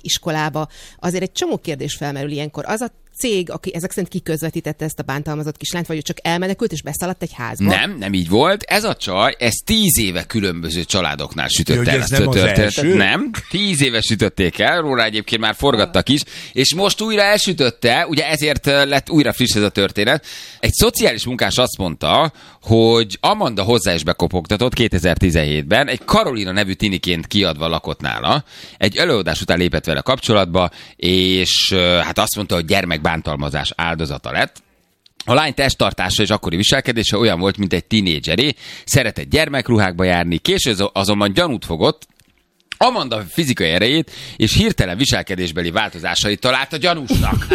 iskolába. Azért egy csomó kérdés felmerül ilyenkor. Az a cég, aki ezek szerint kiközvetítette ezt a bántalmazott kislányt, vagy csak elmenekült és beszaladt egy házba? Nem így volt. Ez a csaj, ez 10 éve különböző családoknál sütött el ezt a történetet. Nem, 10 éve sütötték el, róla egyébként már forgattak is, és most újra elsütötte, ugye ezért lett újra friss ez a történet. Egy szociális munkás azt mondta, hogy Amanda hozzá is bekopogtatott 2017-ben, egy Karolina nevű tiniként kiadva lakott nála, egy előadás után lépett vele kapcsolatba, és hát azt mondta, hogy gyermekbántalmazás áldozata lett. A lány testtartása és akkori viselkedése olyan volt, mint egy tinédzseré, szeretett gyermekruhákba járni, később azonban gyanút fogott, Amanda fizikai erejét és hirtelen viselkedésbeli változásait találta gyanúsnak.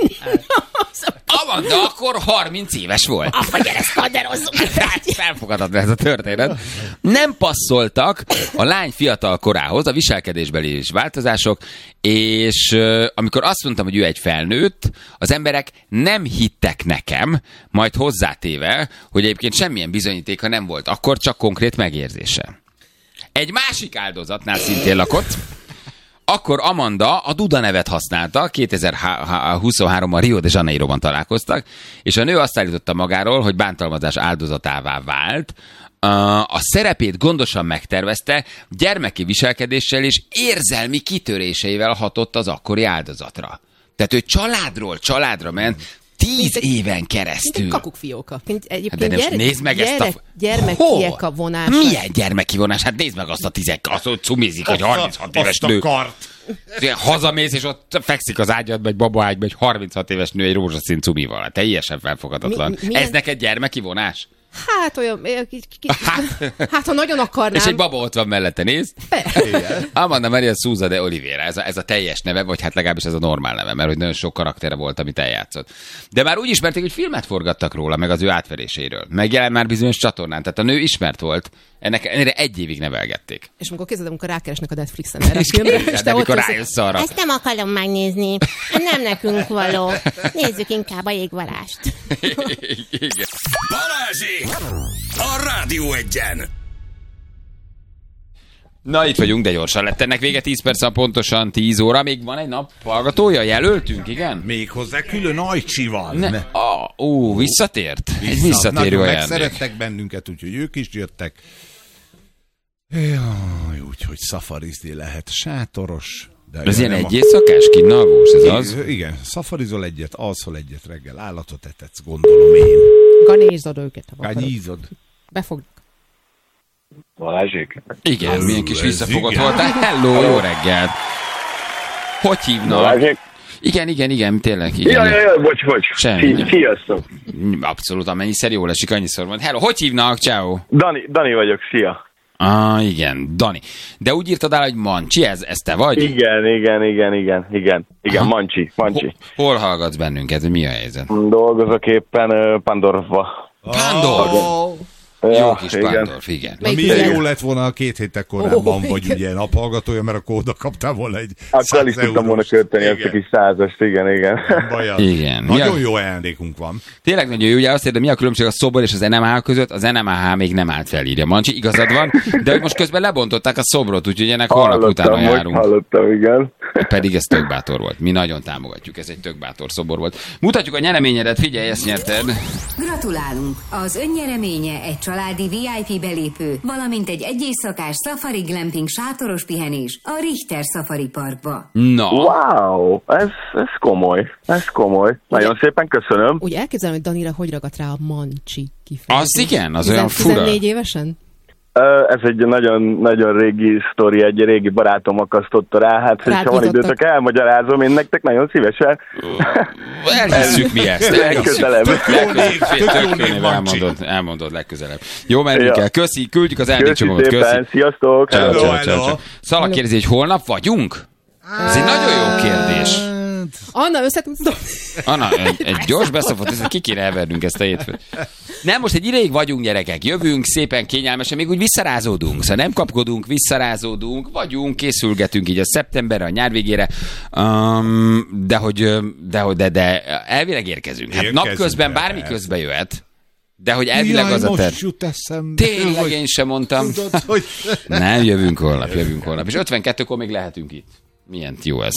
Amanda akkor 30 éves volt. Apa, gyere, szkanderozzunk! Felfogadható ez a történet. Nem passzoltak a lány fiatal korához a viselkedésbeli változások, és amikor azt mondtam, hogy ő egy felnőtt, az emberek nem hittek nekem, majd hozzátéve, hogy egyébként semmilyen bizonyítéka nem volt, akkor csak konkrét megérzése. Egy másik áldozatnál szintén lakott, akkor Amanda a Duda nevet használta, 2023-ban Rio de Janeiroban találkoztak, és a nő azt állította magáról, hogy bántalmazás áldozatává vált, a szerepét gondosan megtervezte, gyermeki viselkedéssel és érzelmi kitöréseivel hatott az akkori áldozatra. Tehát ő családra ment, 10 éven keresztül. Mint egy kakukfióka. Egyébként nézd meg ezt a... Gyermekiek a vonás. Milyen gyermeki vonás? Hát nézd meg azt a 10, azt, hogy cumizik, hogy 36 éves nő. Hazamész, és ott fekszik az ágyadba, egy babaágyba, egy 36 éves nő egy rózsaszín cumival. Hát teljesen felfogadatlan. Ez neked gyermeki vonás? Hát olyan... Hát, ha nagyon akarnám... És egy baba ott van mellette, nézd. Amanda Maria Souza de Oliveira, ez a teljes neve, vagy hát legalábbis ez a normál neve, mert hogy nagyon sok karaktere volt, amit eljátszott. De már úgy ismerték, hogy filmet forgattak róla, meg az ő átveréséről. Megjelent már bizonyos csatornán, tehát a nő ismert volt. Ennek 1 évig nevelgették. És amikor készítettem, amikor rákeresnek a Netflixen erre a filmre, és te ott rájössz arra. Ezt nem akarom megnézni. Nem nekünk való. Nézzük inkább a jégvarást. Balázsék! A Rádió Egyen! Na, itt vagyunk, de gyorsan lett ennek vége, 10 perc, pontosan 10 óra. Még van egy nap hallgatója, jelöltünk, igen? Még hozzá külön Ajcsival. Visszatért? Egy visszatérő olyan. Megszerettek bennünket, úgyhogy ők is jöttek. Jaj, úgyhogy szafarizni lehet, sátoros. De ez ilyen egy éjszakás, kínalvós, ez az? Igen, szafarizol egyet, alszol egyet reggel, állatot etetsz, gondolom én. Ganézod őket. Ganízod. Befognak. Balázsék? Igen, milyen kis visszafogott voltál. Hello, jó reggelt! Hogy hívnak? Balázsék? Igen, tényleg. Igen. Jaj, bocs. Sziasztok. Abszolút, amennyiszer jól esik, annyiszor van. Hello, hogy hívnak? Ciao. Dani vagyok, szia. Igen, Dani. De úgy írtad el, hogy Mancsi, ez te vagy? Igen, Mancsi. Hol hallgatsz bennünket, mi a helyzet? Dolgozok éppen Pandorfba. Pandorf! Jó kis Pándorf, igen. Na, milyen jó lett volna a 2 héttel korábban, vagy ugye naphallgatója, mert akkor oda kaptál volna egy 100 akkor is tudtam volna költeni ezt a kis 100-ast, igen. Igen. Nagyon jó ajándékunk van. Tényleg nagyon jó, ugye azt érde, mi a különbség a szobor és az NMH között? Az NMH még nem állt fel, írja Mancsi, igazad van, de most közben lebontották a szobrot, úgyhogy ennek holnap utána járunk. Hallottam, igen. Pedig ez tök bátor volt. Mi nagyon támogatjuk, ez egy tök bátor szobor volt. Mutatjuk a nyereményedet, figyelj, ezt nyerted. Gratulálunk! Az önnyereménye egy családi VIP belépő, valamint egy éjszakás safari glamping sátoros pihenés a Richter Safari Parkba. Na. Wow, ez komoly. Nagyon szépen köszönöm. Úgy elképzelem, hogy Danira hogy ragadt rá a Mancsi kifejezés. Az igen, az olyan fura. 14 évesen? Ez egy nagyon régi sztori, egy régi barátom akasztotta rá, hát ha van időtök, elmagyarázom én nektek nagyon szívesen. Elhisszük mi ezt. Legközelebb. Elmondod legközelebb. Jó, menjünk el. Köszi, küldjük az ajándékcsomagot. Köszi. Sziasztok. Ciao. Szalak kérdezi, hogy holnap vagyunk? Ez egy nagyon jó kérdés. Anna, össze tudsz dobni? Anna, egy gyors beszopott, ezt ki kéne elvernünk ezt a hétfőt. Nem, most egy ideig vagyunk, gyerekek, jövünk, szépen kényelmesen, még úgy visszarázódunk, szóval nem kapkodunk, visszarázódunk, vagyunk, készülgetünk így a szeptemberre, a nyár végére, de elvileg érkezünk. Hát napközben bármi közbe jöhet, de hogy elvileg az a terv. Tényleg én sem mondtam. Tudod, hogy... Nem, jövünk holnap. És 52-kor még lehetünk itt. Milyen jó ez.